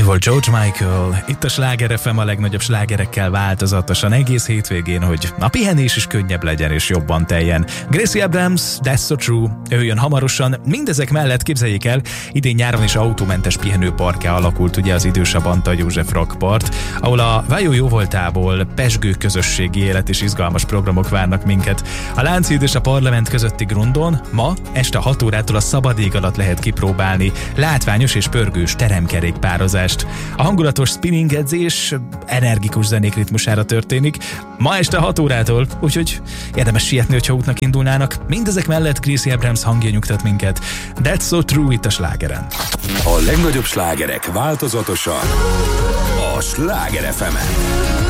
volt George Michael, itt a Sláger FM a legnagyobb slágerekkel változatosan egész hétvégén, hogy a pihenés is könnyebb legyen és jobban teljen. Gracie Abrams, That's So True, ő jön hamarosan. Mindezek mellett képzeljék el, idén nyáron is autómentes pihenőparkká alakult ugye az idősebb Antal József rakpart, ahol a Vajó jóvoltából pezsgő közösségi élet és izgalmas programok várnak minket. A Lánchíd és a Parlament közötti grundon ma este 6 órától a szabad ég alatt lehet kipróbálni látványos és pörgős teremkerékpározást. A hangulatos spinning edzés energikus zenék ritmusára történik. Ma este 6 órától, úgyhogy érdemes sietni, hogyha útnak indulnának. Mindezek mellett Gracie Abrams hangja nyugtat minket. That's So True itt a Slágeren. A legnagyobb slágerek változatosan a Sláger FM-en.